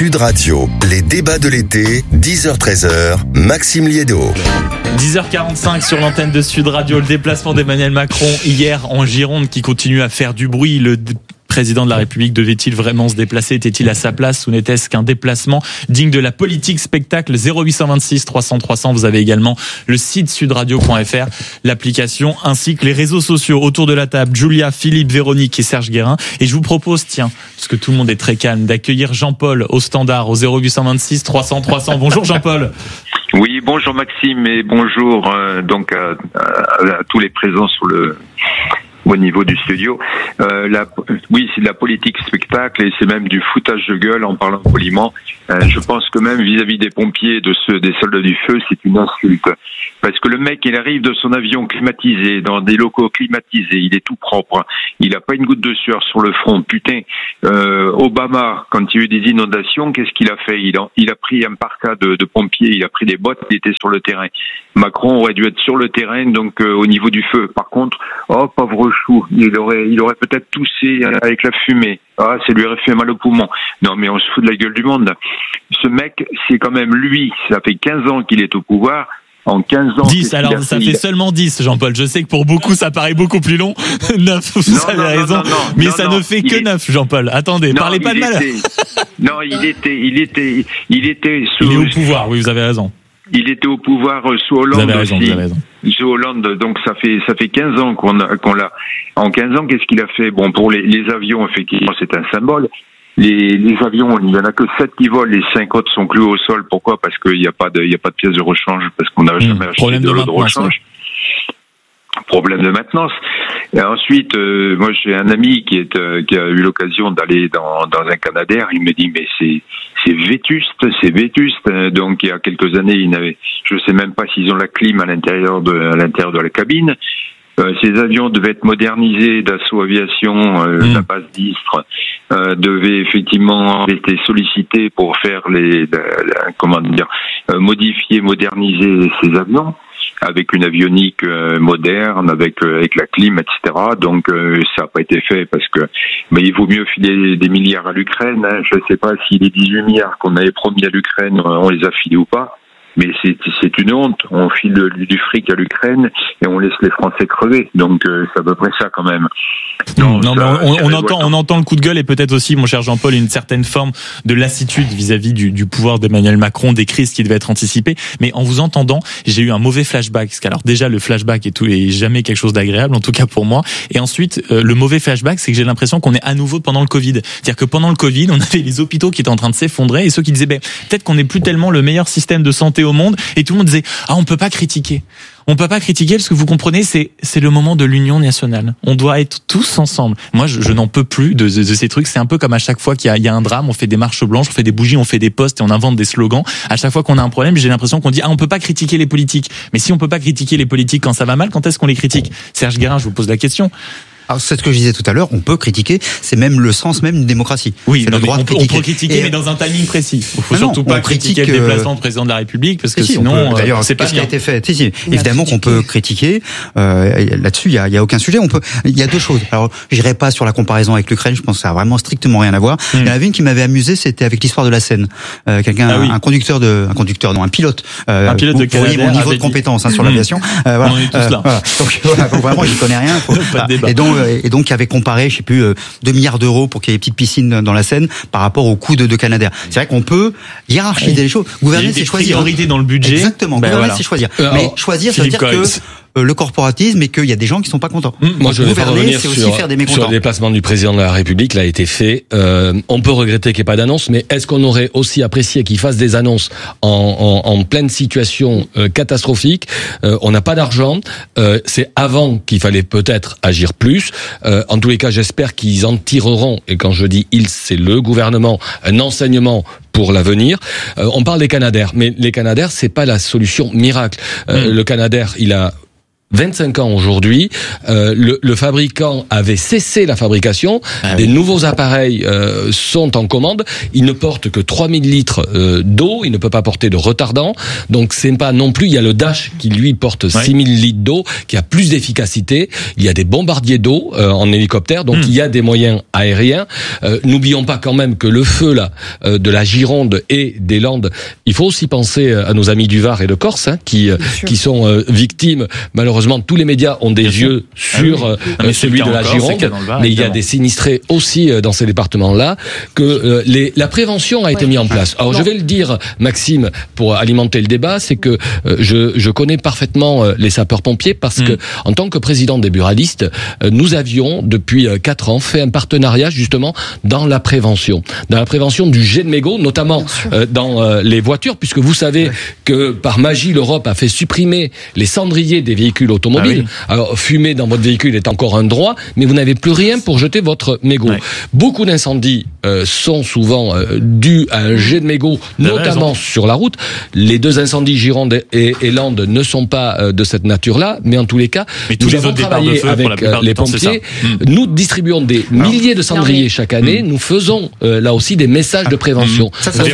Sud Radio, les débats de l'été, 10h-13h, Maxime Liédo. 10h45 sur l'antenne de Sud Radio, le déplacement d'Emmanuel Macron hier en Gironde qui continue à faire du bruit. Le président de la République devait-il vraiment se déplacer? Était-il à sa place ou n'était-ce qu'un déplacement digne de la politique spectacle? 0826 300 300. Vous avez également le site sudradio.fr, l'application ainsi que les réseaux sociaux. Autour de la table, Julia, Philippe, Véronique et Serge Guérin. Et je vous propose, tiens, parce que tout le monde est très calme, d'accueillir Jean-Paul au standard au 0826 300 300. Bonjour Jean-Paul. Oui, bonjour Maxime et bonjour donc à tous les présents au niveau du studio. Oui, c'est de la politique spectacle et c'est même du foutage de gueule en parlant poliment. Je pense que même vis-à-vis des pompiers, des soldats du feu, c'est une insulte. Parce que le mec, il arrive de son avion climatisé, dans des locaux climatisés, il est tout propre, il a pas une goutte de sueur sur le front. Putain, Obama, quand il y a eu des inondations, qu'est-ce qu'il a fait? Il a pris un parka de pompiers, il a pris des bottes, il était sur le terrain. Macron aurait dû être sur le terrain, donc au niveau du feu. Par contre, oh pauvre chou, il aurait peut-être toussé avec la fumée. Ah, ça lui aurait fait mal au poumon. Non, mais on se fout de la gueule du monde. Ce mec, c'est quand même lui, ça fait 15 ans qu'il est au pouvoir. En 15 ans... 10, alors ça fait seulement 10, Jean-Paul. Je sais que pour beaucoup, ça paraît beaucoup plus long. 9, vous avez raison. Mais ça ne fait que 9, Jean-Paul. Attendez, parlez pas de malheur. Non, il était sous... Il est au pouvoir, oui, vous avez raison. Il était au pouvoir sous Hollande. Vous avez raison. Sous Hollande, donc ça fait 15 ans qu'on l'a. En 15 ans, qu'est-ce qu'il a fait? Bon, pour les avions, effectivement, c'est un symbole. Les avions, il y en a que 7 qui volent, les 5 autres sont cloués au sol. Pourquoi? Parce qu'il n'y a pas de pièces de rechange, parce qu'on n'a jamais acheté de lot de rechange. Problème de maintenance. Et ensuite, moi j'ai un ami qui a eu l'occasion d'aller dans un Canadair. Il me dit mais c'est vétuste. Donc il y a quelques années, je sais même pas s'ils ont la clim à l'intérieur de la cabine. Ces avions devaient être modernisés. Dassault Aviation, la base d'Istres, devait effectivement être sollicité pour faire modifier, moderniser ces avions avec une avionique moderne, avec la clim, etc. Donc ça n'a pas été fait parce que il vaut mieux filer des milliards à l'Ukraine. Hein. Je ne sais pas si les 18 milliards qu'on avait promis à l'Ukraine, on les a filés ou pas. Mais c'est une honte. On file du fric à l'Ukraine et on laisse les Français crever. Donc c'est à peu près ça quand même. Non, mais on entend le coup de gueule et peut-être aussi, mon cher Jean-Paul, une certaine forme de lassitude vis-à-vis du pouvoir d'Emmanuel Macron, des crises qui devaient être anticipées. Mais en vous entendant, j'ai eu un mauvais flashback. Parce qu'alors déjà le flashback est jamais quelque chose d'agréable, en tout cas pour moi. Et ensuite le mauvais flashback, c'est que j'ai l'impression qu'on est à nouveau pendant le Covid. C'est-à-dire que pendant le Covid, on avait les hôpitaux qui étaient en train de s'effondrer et ceux qui disaient peut-être qu'on n'est plus tellement le meilleur système de santé au monde, et tout le monde disait on peut pas critiquer parce que vous comprenez, c'est le moment de l'union nationale. On doit être tous ensemble. Moi, je n'en peux plus de ces trucs. C'est un peu comme à chaque fois qu'il y a un drame, on fait des marches blanches, on fait des bougies, on fait des posts et on invente des slogans. À chaque fois qu'on a un problème, j'ai l'impression qu'on dit on peut pas critiquer les politiques. Mais si on peut pas critiquer les politiques quand ça va mal, quand est-ce qu'on les critique? Serge Guérin, je vous pose la question. Alors, c'est ce que je disais tout à l'heure, on peut critiquer, c'est même le sens même d'une démocratie. Oui, on peut critiquer, mais dans un timing précis. Il faut surtout pas critiquer le déplacement du président de la République, parce que sinon, d'ailleurs, c'est pas ce qui a été fait. Évidemment qu'on peut critiquer, là-dessus, il y a aucun sujet. Il y a deux choses. Alors, j'irai pas sur la comparaison avec l'Ukraine, je pense que ça a vraiment strictement rien à voir. Il y en avait une qui m'avait amusé, c'était avec l'histoire de la Seine. Un pilote. Un pilote de Canadair. Vous voyez mon niveau de compétence, sur l'aviation. On est tous là. Donc vraiment, j'y connais rien. Et donc, qui avait comparé, 2 milliards d'euros pour qu'il y ait des petites piscines dans la Seine par rapport au coût de Canadair. C'est vrai qu'on peut hiérarchiser les choses. Gouverner, c'est choisir. Priorité dans le budget. Exactement. Gouverner, c'est choisir. Mais choisir, ça veut dire que le corporatisme et qu'il y a des gens qui sont pas contents. Moi, je vais pas revenir c'est aussi faire des mécontents. sur le déplacement du président de la République. Là, a été fait. On peut regretter qu'il n'y ait pas d'annonce, mais est-ce qu'on aurait aussi apprécié qu'il fasse des annonces en pleine situation catastrophique? On n'a pas d'argent. C'est avant qu'il fallait peut-être agir plus. En tous les cas, j'espère qu'ils en tireront. Et quand je dis ils, c'est le gouvernement, un enseignement pour l'avenir. On parle des Canadair, mais les Canadair, c'est pas la solution miracle. Le Canadair, il a 25 ans aujourd'hui. Le fabricant avait cessé la fabrication. Des nouveaux appareils sont en commande. Il ne porte que 3000 litres d'eau. Il ne peut pas porter de retardant. Donc c'est pas non plus. Il y a le Dash qui lui porte 6000 litres d'eau, qui a plus d'efficacité. Il y a des bombardiers d'eau en hélicoptère. Donc il y a des moyens aériens. N'oublions pas quand même que le feu là de la Gironde et des Landes. Il faut aussi penser à nos amis du Var et de Corse qui sont victimes. Malheureusement, tous les médias ont des yeux sur celui de la Gironde, mais il y a des sinistrés aussi dans ces départements-là. Que la prévention a été mise en place. Alors je vais le dire, Maxime, pour alimenter le débat, c'est que je connais parfaitement les sapeurs-pompiers parce que en tant que président des buralistes, nous avions depuis 4 ans fait un partenariat justement dans la prévention du jet de mégots, notamment dans les voitures, puisque vous savez que par magie l'Europe a fait supprimer les cendriers des véhicules automobiles. Alors fumer dans votre véhicule est encore un droit, mais vous n'avez plus rien pour jeter votre mégot. Beaucoup d'incendies sont souvent dus à un jet de mégots, notamment sur la route. Les 2 incendies Gironde et Landes ne sont pas de cette nature-là, mais en tous les cas, nous avons travaillé avec les pompiers. Nous distribuons des milliers de cendriers chaque année. Nous faisons là aussi des messages de prévention.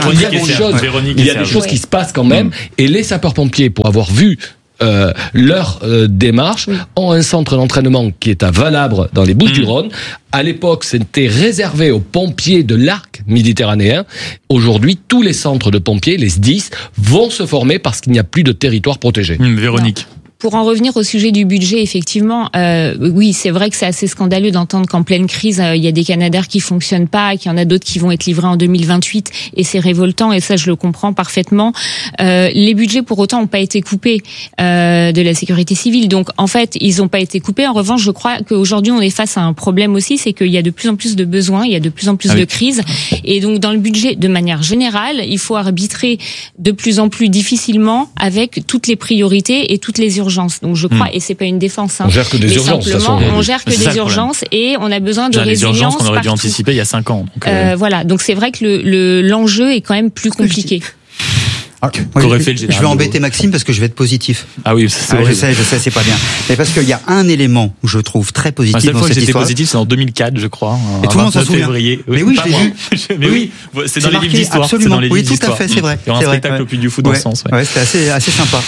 Il y a des choses qui se passent quand même, et les sapeurs-pompiers, pour avoir vu leur démarche, ont un centre d'entraînement qui est à Valabre dans les Bouches-du-Rhône. À l'époque, c'était réservé aux pompiers de l'arc méditerranéen. Aujourd'hui, tous les centres de pompiers, les SDIS, vont se former parce qu'il n'y a plus de territoire protégé. Véronique. Pour en revenir au sujet du budget, effectivement, oui, c'est vrai que c'est assez scandaleux d'entendre qu'en pleine crise, il y a des Canadair qui fonctionnent pas, qu'il y en a d'autres qui vont être livrés en 2028, et c'est révoltant, et ça, je le comprends parfaitement. Les budgets, pour autant, n'ont pas été coupés de la sécurité civile. Donc, en fait, ils n'ont pas été coupés. En revanche, je crois qu'aujourd'hui, on est face à un problème aussi, c'est qu'il y a de plus en plus de besoins, il y a de plus en plus de crises, et donc, dans le budget, de manière générale, il faut arbitrer de plus en plus difficilement avec toutes les priorités et toutes les urgences. Donc je crois, et c'est pas une défense. On gère que des urgences. On gère que des urgences et on a besoin de résilience. Les urgences qu'on aurait dû anticiper il y a 5 ans. Donc, voilà. Donc c'est vrai que l'enjeu est quand même plus compliqué. Je vais embêter Maxime parce que je vais être positif. Ah oui, c'est je sais, c'est pas bien. Mais parce qu'il y a un élément où je trouve très positif dans cette histoire. Positif, c'est en 2004, je crois. Et tout le monde s'en souvient. Mais oui, je l'ai vu. Mais oui, c'est dans les livres d'histoire. Absolument. Oui, tout à fait, c'est vrai. Il y a un spectacle au Puy du Fou dans ce sens. Ouais, c'était assez sympa.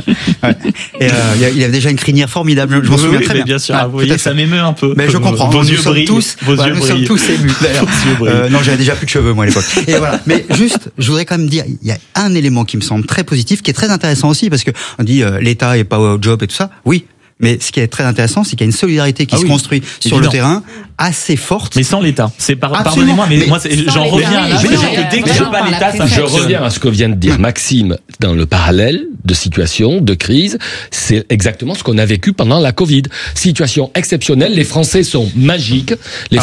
Et il y avait déjà une crinière formidable. Je m'en souviens très bien. Bien sûr. Vous voyez, ça m'émeut un peu. Mais je comprends. Nous sommes tous émus. D'ailleurs. Non, j'avais déjà plus de cheveux moi à l'époque. Et voilà. Mais juste, je voudrais quand même dire, il y a un élément qui me semble très positif, qui est très intéressant aussi, parce que on dit l'État est pas au job et tout ça. Oui. Mais ce qui est très intéressant, c'est qu'il y a une solidarité qui se construit sur le terrain assez forte. Mais sans l'État. Pardonnez-moi, mais moi, j'en reviens là. Dès que je pas l'État, ça je reviens à ce que vient de dire Maxime dans le parallèle de situation, de crise. C'est exactement ce qu'on a vécu pendant la Covid. Situation exceptionnelle. Les Français sont magiques.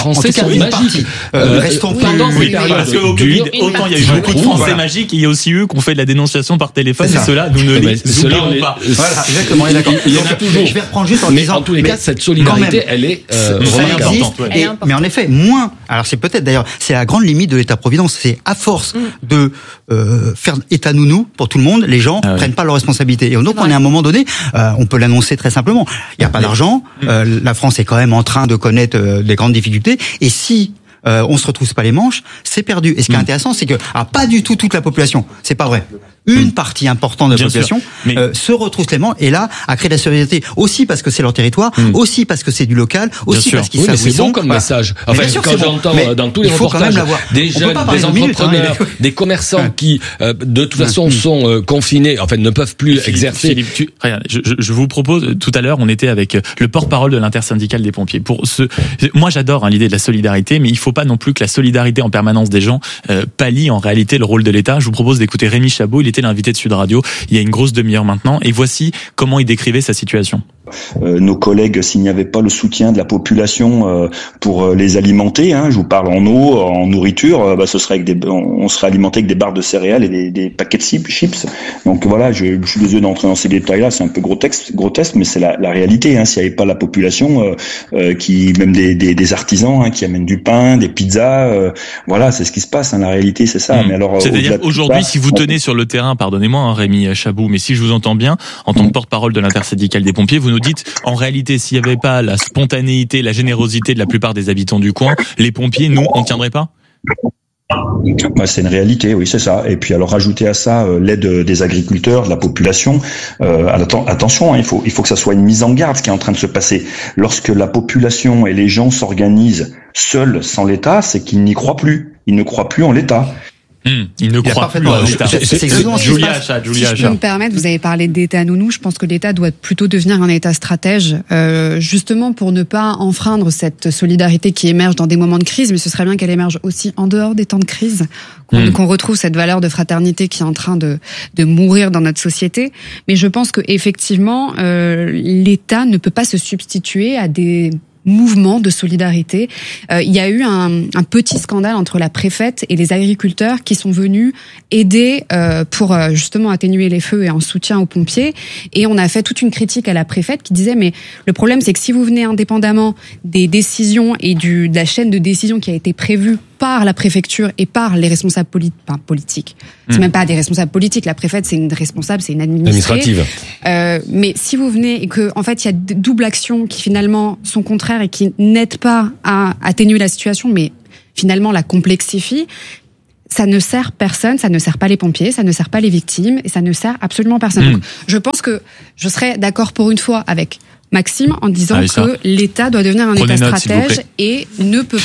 Restons pendant ces périodes parce qu'au Covid, autant il y a eu beaucoup de Français magiques, il y a aussi eux qui ont fait de la dénonciation par téléphone, et ceux-là, nous ne les oublions pas. Voilà, exactement. Il y en a toujours. Je vais reprendre juste en disant. En tous les cas, cette solidarité, elle est importante. Mais en effet, alors c'est peut-être d'ailleurs, c'est la grande limite de l'État-providence. C'est à force de faire État nounou pour tout le monde, les gens prennent pas leurs responsabilités. Et donc, on est à un moment donné, on peut l'annoncer très simplement. Il n'y a pas d'argent. La France est quand même en train de connaître des grandes difficultés. Et si on se retrousse pas les manches, c'est perdu. Et ce qui est intéressant, c'est que pas du tout toute la population, c'est pas vrai. Une partie importante de la population se retrousse les manches et là a créé de la solidarité aussi parce que c'est leur territoire, aussi parce que c'est du local, aussi parce qu'ils savent où ils sont. C'est bon comme message. Enfin, quand j'entends dans tous les reportages des jeunes, des entrepreneurs, des commerçants qui de toute façon sont confinés, en fait ne peuvent plus exercer. Philippe, je vous propose, tout à l'heure, on était avec le porte-parole de l'intersyndicale des pompiers. Moi j'adore l'idée de la solidarité, mais il faut pas non plus que la solidarité en permanence des gens pallie en réalité le rôle de l'État. Je vous propose d'écouter Rémi Chabot. Il était l'invité de Sud Radio il y a une grosse demi-heure maintenant, et voici comment il décrivait sa situation. Nos collègues, s'il n'y avait pas le soutien de la population pour les alimenter, je vous parle en eau, en nourriture, ce serait on serait alimenté avec des barres de céréales et des paquets de chips. Donc voilà, je suis désolé d'entrer dans ces détails-là, c'est un peu grotesque, mais c'est la réalité. S'il n'y avait pas la population, même des artisans qui amènent du pain, des pizzas, voilà, c'est ce qui se passe. La réalité, c'est ça. Mais alors, c'est-à-dire aujourd'hui, si vous tenez sur le terrain, pardonnez-moi, Rémi Chabot, mais si je vous entends bien, en tant que porte-parole de l'intersyndicale des pompiers, vous nous nous dites, en réalité, s'il n'y avait pas la spontanéité, la générosité de la plupart des habitants du coin, les pompiers, nous, on tiendrait pas? C'est une réalité, oui, c'est ça. Et puis alors rajouter à ça l'aide des agriculteurs, de la population. Attention, il faut que ça soit une mise en garde ce qui est en train de se passer. Lorsque la population et les gens s'organisent seuls sans l'État, c'est qu'ils n'y croient plus. Ils ne croient plus en l'État. Il ne croit plus à l'État. Julia, si je peux me permettre, vous avez parlé d'État nounou. Je pense que l'État doit plutôt devenir un État stratège, justement pour ne pas enfreindre cette solidarité qui émerge dans des moments de crise, mais ce serait bien qu'elle émerge aussi en dehors des temps de crise, qu'on retrouve cette valeur de fraternité qui est en train de mourir dans notre société. Mais je pense que effectivement, l'État ne peut pas se substituer à des mouvement de solidarité. Il y a eu un petit scandale entre la préfète et les agriculteurs qui sont venus aider pour justement atténuer les feux et en soutien aux pompiers. Et on a fait toute une critique à la préfète qui disait mais le problème c'est que si vous venez indépendamment des décisions et de la chaîne de décision qui a été prévue par la préfecture et par les responsables politiques. C'est même pas des responsables politiques. La préfète, c'est une responsable, c'est une administrative. Mais si vous venez et que, en fait, il y a double action qui finalement sont contraires et qui n'aident pas à atténuer la situation, mais finalement la complexifient, ça ne sert personne, ça ne sert pas les pompiers, ça ne sert pas les victimes et ça ne sert absolument personne. Donc, je pense que je serais d'accord pour une fois avec Maxime en disant que l'État doit devenir un État stratège et ne peut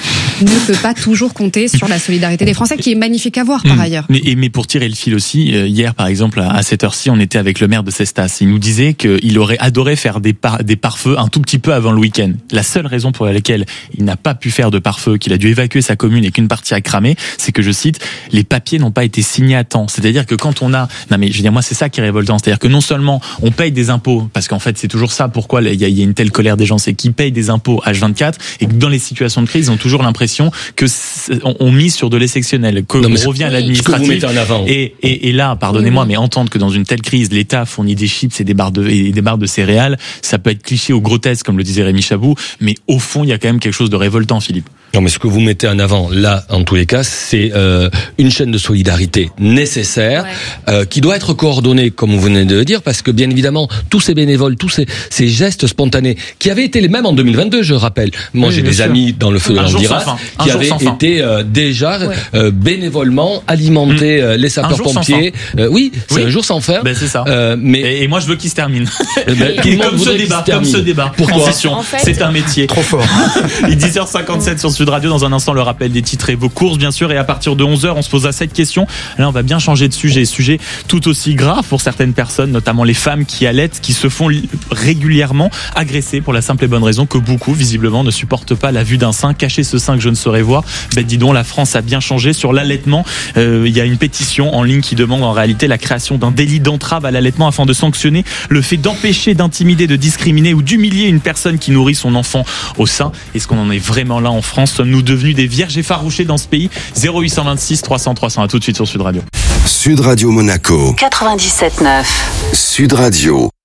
pas toujours compter sur la solidarité des Français, qui est magnifique à voir par ailleurs. Mais pour tirer le fil aussi, hier par exemple à cette heure-ci, on était avec le maire de Cestas. Il nous disait qu'il aurait adoré faire des pare-feux un tout petit peu avant le week-end. La seule raison pour laquelle il n'a pas pu faire de pare-feu, qu'il a dû évacuer sa commune et qu'une partie a cramé, c'est que, je cite, les papiers n'ont pas été signés à temps. C'est-à-dire que quand on a... Non mais je veux dire, moi c'est ça qui est révoltant. C'est-à-dire que non seulement on paye des impôts, parce qu'en fait c'est toujours ça, pourquoi il y a une telle colère des gens, c'est qu'ils payent des impôts H24 et que dans les situations de crise, ils ont toujours l'impression que on mise sur de l'exceptionnel, qu'on revient à l'administratif. Et là, pardonnez-moi, mais entendre que dans une telle crise, l'État fournit des chips et des barres de céréales, ça peut être cliché ou grotesque, comme le disait Rémi Chabou, mais au fond, il y a quand même quelque chose de révoltant, Philippe. Non, mais ce que vous mettez en avant, là, en tous les cas, c'est une chaîne de solidarité nécessaire, qui doit être coordonnée, comme vous venez de le dire, parce que, bien évidemment, tous ces bénévoles, tous ces gestes spontanés, qui avaient été les mêmes en 2022, je rappelle. Moi, j'ai des amis dans le feu de l'Andiras, qui avaient été déjà bénévolement alimenter les sapeurs-pompiers. Oui, c'est un jour sans fin. Ben, c'est ça. Mais et moi, je veux qu'il se termine. Comme ce débat. Pourquoi? En fait, c'est un métier. Trop fort. Il est 10h57 sur Sud Radio. Dans un instant, le rappel des titres et vos courses, bien sûr. Et à partir de 11h, on se posera cette question. Là, on va bien changer de sujet. Sujet tout aussi grave pour certaines personnes, notamment les femmes qui allaitent, qui se font régulièrement agresser pour la simple et bonne raison que beaucoup, visiblement, ne supportent pas la vue d'un sein. Cacher ce sein que je ne saurais voir. Ben, dis donc, la France a bien changé. Sur l'allaitement, il y a une pétition en ligne qui demande en réalité la création d'un délit d'entrave à l'allaitement afin de sanctionner le fait d'empêcher, d'intimider, de discriminer ou d'humilier une personne qui nourrit son enfant au sein. Est-ce qu'on en est vraiment là en France? Sommes-nous devenus des vierges effarouchées dans ce pays? 0826 300 300. À tout de suite sur Sud Radio. Sud Radio Monaco. 97.9. Sud Radio.